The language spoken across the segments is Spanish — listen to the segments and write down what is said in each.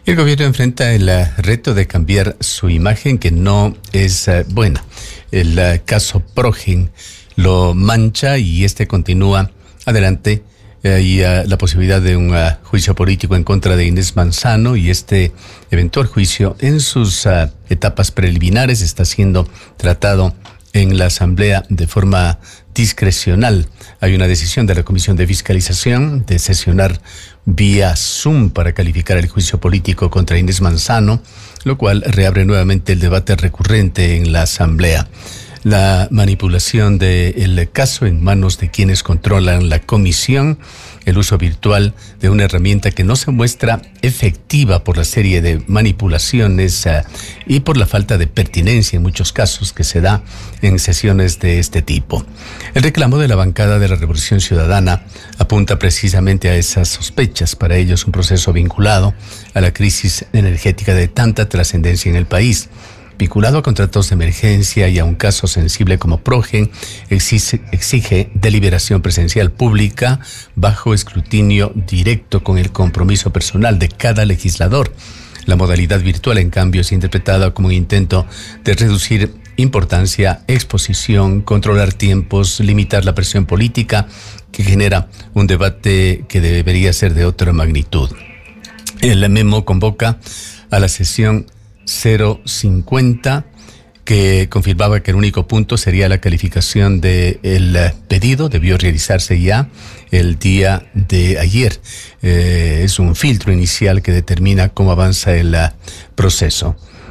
El gobierno enfrenta el reto de cambiar su imagen, que no es buena. El caso Progen lo mancha y continúa adelante. Hay la posibilidad de un juicio político en contra de Inés Manzano, y este eventual juicio en sus etapas preliminares está siendo tratado en la Asamblea de forma discrecional. Hay una decisión de la Comisión de Fiscalización de sesionar vía Zoom para calificar el juicio político contra Inés Manzano, lo cual reabre nuevamente el debate recurrente en la Asamblea. La manipulación del caso en manos de quienes controlan la comisión, el uso virtual de una herramienta que no se muestra efectiva por la serie de manipulaciones y por la falta de pertinencia en muchos casos que se da en sesiones de este tipo. El reclamo de la bancada de la Revolución Ciudadana apunta precisamente a esas sospechas. Para ellos, un proceso vinculado a la crisis energética de tanta trascendencia en el país, vinculado a contratos de emergencia y a un caso sensible como Progen, exige deliberación presencial pública bajo escrutinio directo con el compromiso personal de cada legislador. La modalidad virtual, en cambio, es interpretada como un intento de reducir importancia, exposición, controlar tiempos, limitar la presión política, que genera un debate que debería ser de otra magnitud. El memo convoca a la sesión 050, que confirmaba que el único punto sería la calificación del pedido. Debió realizarse ya el día de ayer. Es un filtro inicial que determina cómo avanza el proceso.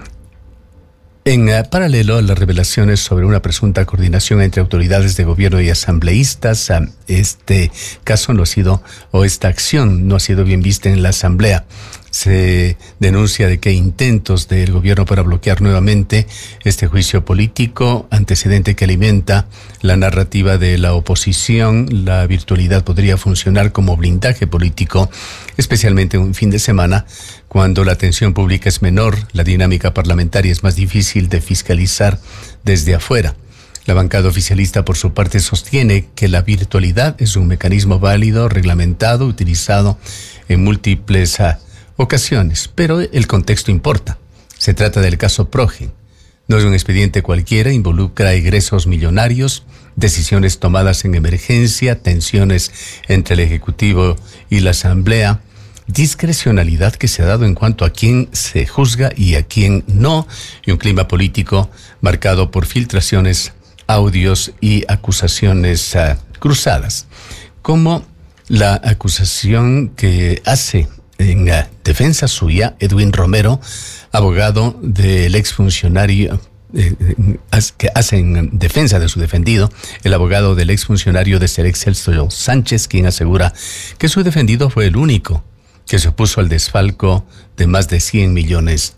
En paralelo a las revelaciones sobre una presunta coordinación entre autoridades de gobierno y asambleístas, este caso no ha sido, o esta acción no ha sido bien vista en la Asamblea. Se denuncia de que hay intentos del gobierno para bloquear nuevamente este juicio político, antecedente que alimenta la narrativa de la oposición. La virtualidad podría funcionar como blindaje político, especialmente un fin de semana, cuando la atención pública es menor, la dinámica parlamentaria es más difícil de fiscalizar desde afuera. La bancada oficialista, por su parte, sostiene que la virtualidad es un mecanismo válido, reglamentado, utilizado en múltiples ocasiones, pero el contexto importa. Se trata del caso Progen. No es un expediente cualquiera, involucra egresos millonarios, decisiones tomadas en emergencia, tensiones entre el Ejecutivo y la Asamblea, discrecionalidad que se ha dado en cuanto a quién se juzga y a quién no, y un clima político marcado por filtraciones, audios y acusaciones cruzadas, como la acusación que hace en defensa suya Edwin Romero, abogado del exfuncionario, que hace en defensa de su defendido, el abogado del exfuncionario de Select, Celso Sánchez, quien asegura que su defendido fue el único que se opuso al desfalco de más de $100 millones.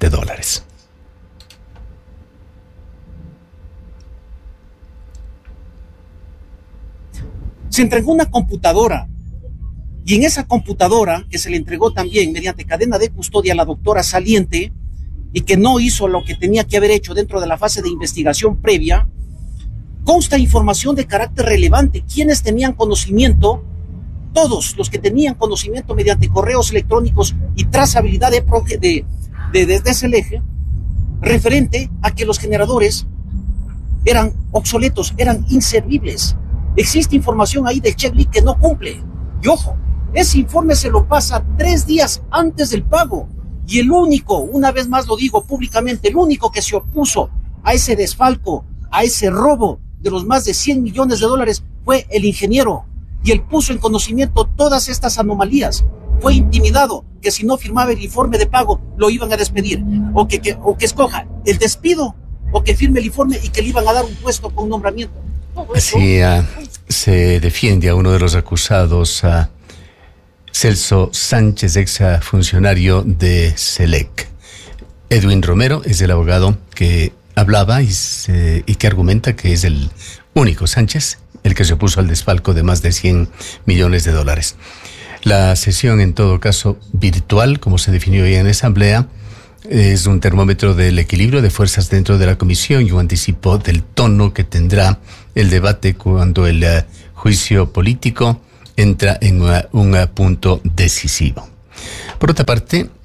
Se entregó una computadora, y en esa computadora, que se le entregó también mediante cadena de custodia a la doctora saliente, y que no hizo lo que tenía que haber hecho dentro de la fase de investigación previa, consta información de carácter relevante. ¿Quiénes tenían conocimiento? Todos los que tenían conocimiento mediante correos electrónicos y trazabilidad de ese eje, referente a que los generadores eran obsoletos, eran inservibles. Existe información ahí del checklist que no cumple. Y ojo, ese informe se lo pasa 3 días antes del pago. Y el único, una vez más lo digo públicamente, el único que se opuso a ese desfalco, a ese robo de los más de $100 millones fue el ingeniero. Y él puso en conocimiento todas estas anomalías. Fue intimidado que si no firmaba el informe de pago lo iban a despedir. O que escoja el despido o que firme el informe y que le iban a dar un puesto con nombramiento. Así se defiende a uno de los acusados, Celso Sánchez, ex funcionario de Select. Edwin Romero es el abogado que hablaba y que argumenta que es el único Sánchez el que se opuso al desfalco de más de $100 millones. La sesión, en todo caso, virtual, como se definió hoy en la Asamblea, es un termómetro del equilibrio de fuerzas dentro de la comisión y un anticipo del tono que tendrá el debate cuando el juicio político entra en un punto decisivo. Por otra parte,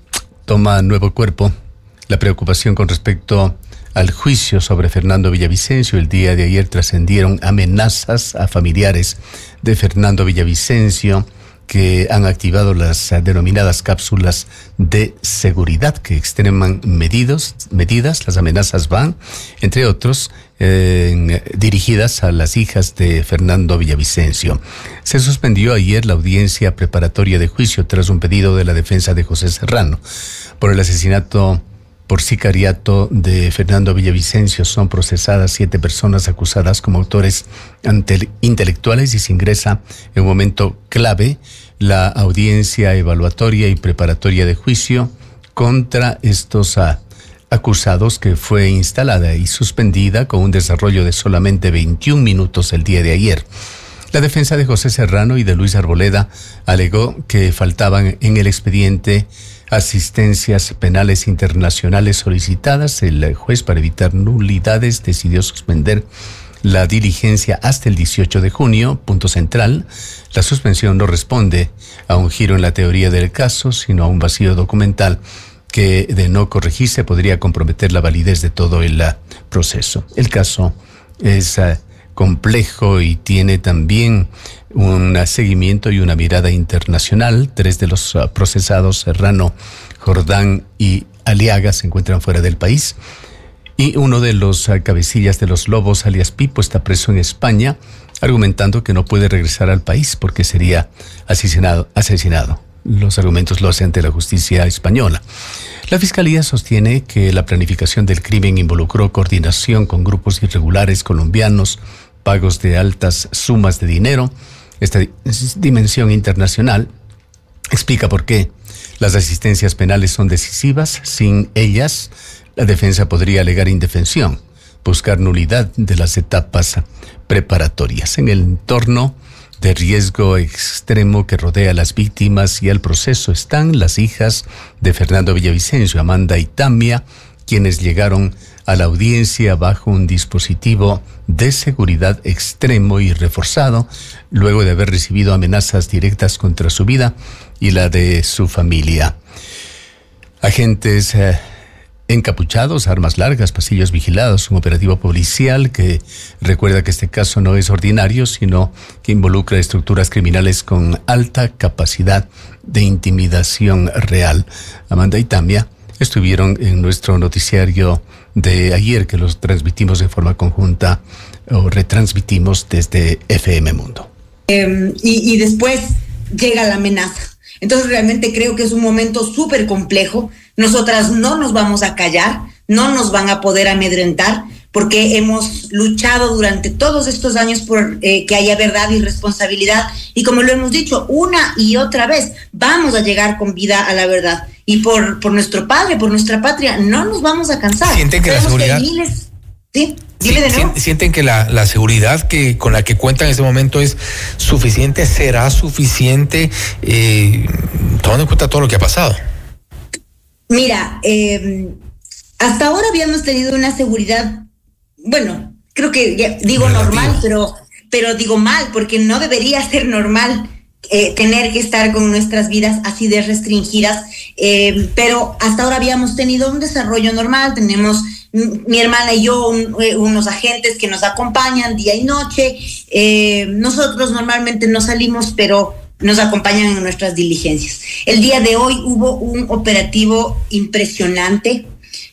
toma nuevo cuerpo la preocupación con respecto al juicio sobre Fernando Villavicencio. El día de ayer trascendieron amenazas a familiares de Fernando Villavicencio que han activado las denominadas cápsulas de seguridad que extreman medidas. Las amenazas van, entre otros, dirigidas a las hijas de Fernando Villavicencio. Se suspendió ayer la audiencia preparatoria de juicio tras un pedido de la defensa de José Serrano por el asesinato por sicariato de Fernando Villavicencio. Son procesadas 7 personas acusadas como autores intelectuales y se ingresa en un momento clave la audiencia evaluatoria y preparatoria de juicio contra estos acusados, que fue instalada y suspendida con un desarrollo de solamente 21 minutos el día de ayer. La defensa de José Serrano y de Luis Arboleda alegó que faltaban en el expediente asistencias penales internacionales solicitadas. El juez, para evitar nulidades, decidió suspender la diligencia hasta el 18 de junio, punto central. La suspensión no responde a un giro en la teoría del caso, sino a un vacío documental que, de no corregirse, podría comprometer la validez de todo el proceso. El caso es complejo y tiene también un seguimiento y una mirada internacional. 3 de los procesados, Serrano, Jordán y Aliaga, se encuentran fuera del país. Y uno de los cabecillas de los Lobos, alias Pipo, está preso en España, argumentando que no puede regresar al país porque sería asesinado. Los argumentos lo hace ante la justicia española. La Fiscalía sostiene que la planificación del crimen involucró coordinación con grupos irregulares colombianos, pagos de altas sumas de dinero. Esta dimensión internacional explica por qué las asistencias penales son decisivas. Sin ellas, la defensa podría alegar indefensión, buscar nulidad de las etapas preparatorias. En el entorno de riesgo extremo que rodea a las víctimas y el proceso están las hijas de Fernando Villavicencio, Amanda y Tamia, quienes llegaron a la audiencia bajo un dispositivo de seguridad extremo y reforzado, luego de haber recibido amenazas directas contra su vida y la de su familia. Agentes encapuchados, armas largas, pasillos vigilados, un operativo policial que recuerda que este caso no es ordinario, sino que involucra estructuras criminales con alta capacidad de intimidación real. Amanda y Tamia estuvieron en nuestro noticiario de ayer, que los transmitimos de forma conjunta o retransmitimos desde FM Mundo. Y después llega la amenaza. Entonces realmente creo que es un momento súper complejo. Nosotras no nos vamos a callar, no nos van a poder amedrentar, porque hemos luchado durante todos estos años por que haya verdad y responsabilidad. Y como lo hemos dicho una y otra vez, vamos a llegar con vida a la verdad. Y por nuestro padre, por nuestra patria, no nos vamos a cansar. ¿Sienten que la seguridad... Sí, dime de nuevo. ¿Sienten que la seguridad con la que cuentan en este momento es suficiente? ¿Será suficiente tomando en cuenta todo lo que ha pasado? Mira, hasta ahora habíamos tenido una seguridad, bueno, creo que digo normal, pero digo mal, porque no debería ser normal tener que estar con nuestras vidas así de restringidas, pero hasta ahora habíamos tenido un desarrollo normal. Tenemos mi hermana y yo unos agentes que nos acompañan día y noche. Nosotros normalmente no salimos, pero nos acompañan en nuestras diligencias. El día de hoy hubo un operativo impresionante.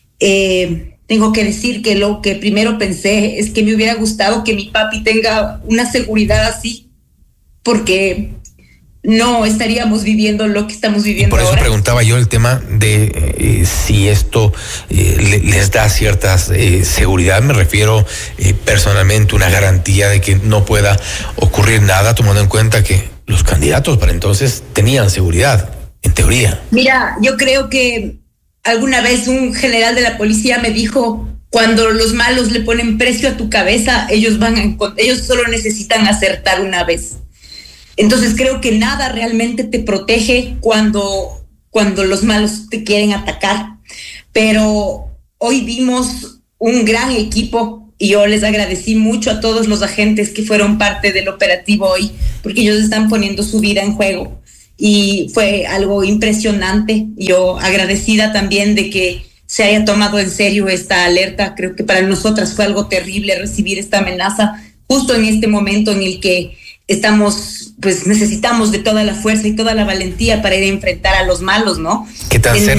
Tengo que decir que lo que primero pensé es que me hubiera gustado que mi papi tenga una seguridad así, porque no estaríamos viviendo lo que estamos viviendo ahora. Por eso preguntaba yo el tema de si esto les da cierta seguridad. Me refiero personalmente una garantía de que no pueda ocurrir nada, tomando en cuenta que los candidatos para entonces tenían seguridad, en teoría. Mira, yo creo que alguna vez un general de la policía me dijo: cuando los malos le ponen precio a tu cabeza, ellos solo necesitan acertar una vez. Entonces creo que nada realmente te protege cuando los malos te quieren atacar. Pero hoy vimos un gran equipo y yo les agradecí mucho a todos los agentes que fueron parte del operativo hoy, porque ellos están poniendo su vida en juego. y fue algo impresionante. Yo agradecida también de que se haya tomado en serio esta alerta. Creo que para nosotras fue algo terrible recibir esta amenaza justo en este momento en el que estamos, pues necesitamos de toda la fuerza y toda la valentía para ir a enfrentar a los malos, ¿no? ¿Qué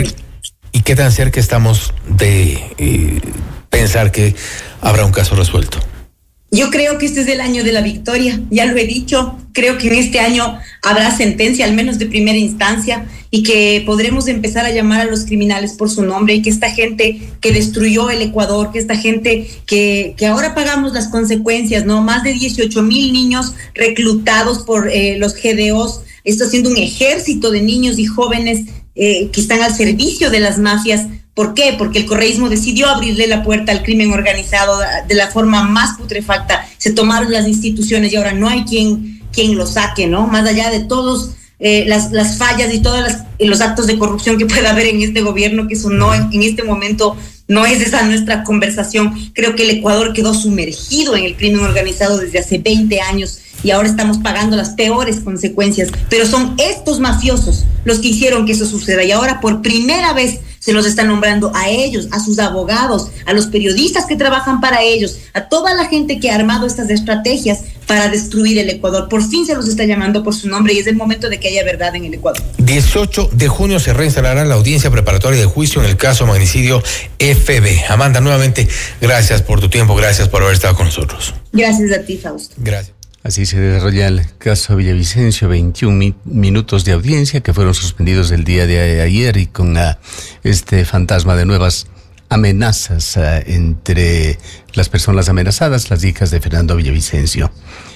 tan cerca estamos de pensar que habrá un caso resuelto? Yo creo que este es el año de la victoria, ya lo he dicho, creo que en este año habrá sentencia, al menos de primera instancia, y que podremos empezar a llamar a los criminales por su nombre, y que esta gente que destruyó el Ecuador, que esta gente que ahora pagamos las consecuencias, ¿no? Más de 18,000 niños reclutados por los GDOs, esto haciendo un ejército de niños y jóvenes que están al servicio de las mafias. ¿Por qué? Porque el correísmo decidió abrirle la puerta al crimen organizado de la forma más putrefacta. Se tomaron las instituciones y ahora no hay quien lo saque, ¿no? Más allá de todos las fallas y todos los actos de corrupción que pueda haber en este gobierno, que eso no, en este momento no es esa nuestra conversación. Creo que el Ecuador quedó sumergido en el crimen organizado desde hace 20 años y ahora estamos pagando las peores consecuencias. Pero son estos mafiosos los que hicieron que eso suceda y ahora por primera vez se los está nombrando a ellos, a sus abogados, a los periodistas que trabajan para ellos, a toda la gente que ha armado estas estrategias para destruir el Ecuador. Por fin se los está llamando por su nombre y es el momento de que haya verdad en el Ecuador. 18 de junio se reinstalará la audiencia preparatoria de juicio en el caso magnicidio FB. Amanda, nuevamente, gracias por tu tiempo, gracias por haber estado con nosotros. Gracias a ti, Fausto. Gracias. Así se desarrolla el caso Villavicencio, 21 minutos de audiencia que fueron suspendidos el día de ayer y con este fantasma de nuevas amenazas entre las personas amenazadas, las hijas de Fernando Villavicencio.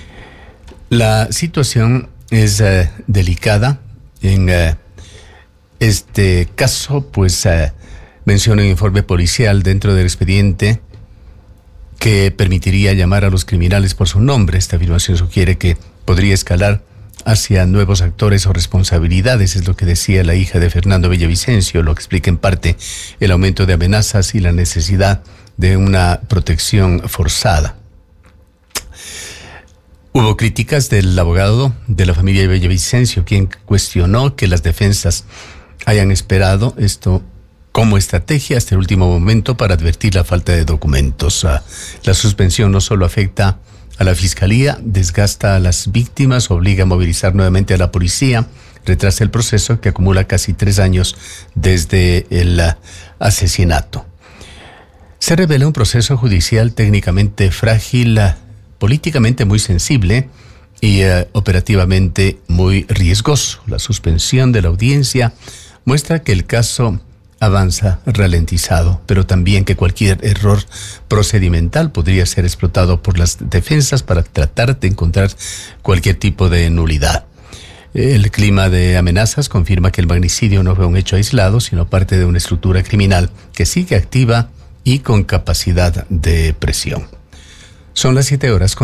La situación es delicada. En este caso, pues menciona un informe policial dentro del expediente que permitiría llamar a los criminales por su nombre. Esta afirmación sugiere que podría escalar hacia nuevos actores o responsabilidades, es lo que decía la hija de Fernando Villavicencio, lo que explica en parte el aumento de amenazas y la necesidad de una protección forzada. Hubo críticas del abogado de la familia de Villavicencio, quien cuestionó que las defensas hayan esperado esto como estrategia hasta el último momento para advertir la falta de documentos. La suspensión no solo afecta a la fiscalía, desgasta a las víctimas, obliga a movilizar nuevamente a la policía, retrasa el proceso que acumula casi 3 años desde el asesinato. Se revela un proceso judicial técnicamente frágil, políticamente muy sensible y operativamente muy riesgoso. La suspensión de la audiencia muestra que el caso avanza ralentizado, pero también que cualquier error procedimental podría ser explotado por las defensas para tratar de encontrar cualquier tipo de nulidad. El clima de amenazas confirma que el magnicidio no fue un hecho aislado, sino parte de una estructura criminal que sigue activa y con capacidad de presión. Son las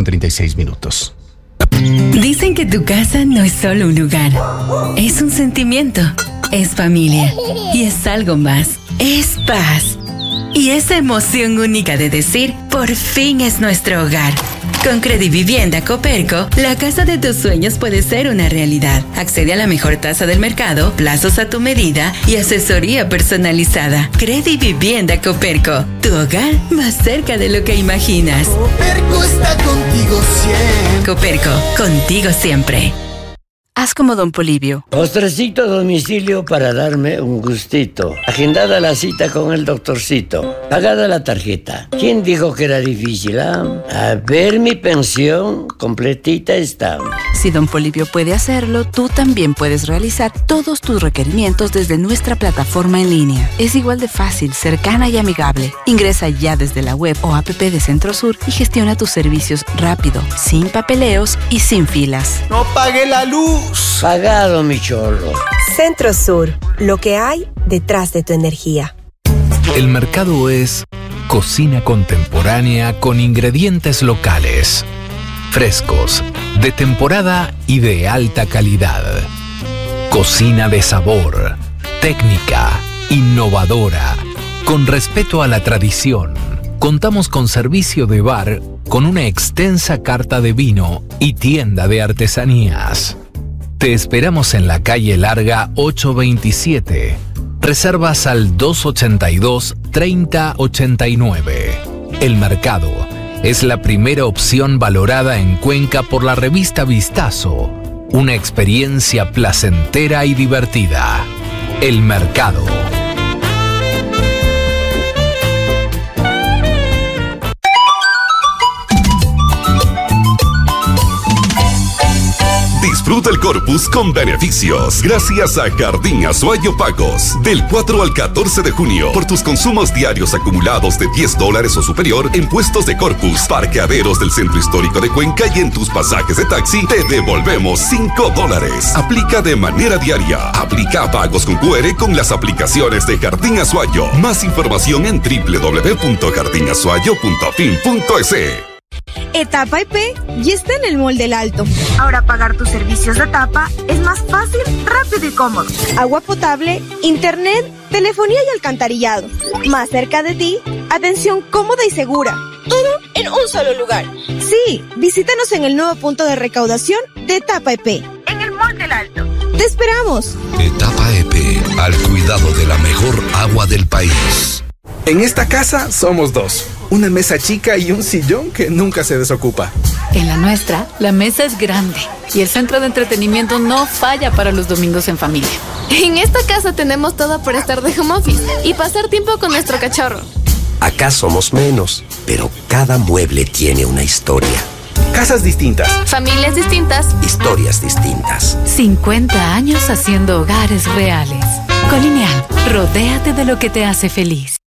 7:36. Dicen que tu casa no es solo un lugar, es un sentimiento, es familia y es algo más, es paz. Y esa emoción única de decir, por fin es nuestro hogar. Con Credivivienda Coperco, la casa de tus sueños puede ser una realidad. Accede a la mejor tasa del mercado, plazos a tu medida y asesoría personalizada. Credivivienda Coperco, tu hogar más cerca de lo que imaginas. Coperco está contigo siempre. Coperco, contigo siempre. Haz como Don Polibio. Postrecito a domicilio para darme un gustito. Agendada la cita con el doctorcito. Pagada la tarjeta. ¿Quién dijo que era difícil, ah? A ver, mi pensión completita está. Si Don Polibio puede hacerlo, tú también puedes realizar todos tus requerimientos desde nuestra plataforma en línea. Es igual de fácil, cercana y amigable. Ingresa ya desde la web o app de Centrosur y gestiona tus servicios rápido, sin papeleos y sin filas. No pague la luz. Pagado, mi chorro. Centrosur, lo que hay detrás de tu energía. El mercado es cocina contemporánea con ingredientes locales, frescos, de temporada y de alta calidad. Cocina de sabor, técnica, innovadora, con respeto a la tradición. Contamos con servicio de bar, con una extensa carta de vino y tienda de artesanías. Te esperamos en la calle Larga 827. Reservas al 282-3089. El Mercado es la primera opción valorada en Cuenca por la revista Vistazo. Una experiencia placentera y divertida. El Mercado. Disfruta el Corpus con beneficios gracias a Jardín Azuayo Pagos. Del 4 al 14 de junio, por tus consumos diarios acumulados de $10 o superior en puestos de Corpus, parqueaderos del Centro Histórico de Cuenca y en tus pasajes de taxi, te devolvemos $5. Aplica de manera diaria. Aplica pagos con QR con las aplicaciones de Jardín Azuayo. Más información en www.jardinazuayo.fin.es. Etapa IP ya está en el Mall del Alto. Ahora pagar tus servicios de Etapa es más fácil, rápido y cómodo. Agua potable, internet, telefonía y alcantarillado. Más cerca de ti, atención cómoda y segura. Todo en un solo lugar. Sí, visítanos en el nuevo punto de recaudación de Etapa EP. En el Mall del Alto. ¡Te esperamos! Etapa EP, al cuidado de la mejor agua del país. En esta casa somos dos. Una mesa chica y un sillón que nunca se desocupa. En la nuestra, la mesa es grande y el centro de entretenimiento no falla para los domingos en familia. En esta casa tenemos todo para estar de home office y pasar tiempo con nuestro cachorro. Acá somos menos, pero cada mueble tiene una historia. Casas distintas. Familias distintas. Historias distintas. 50 años haciendo hogares reales. Colineal, rodéate de lo que te hace feliz.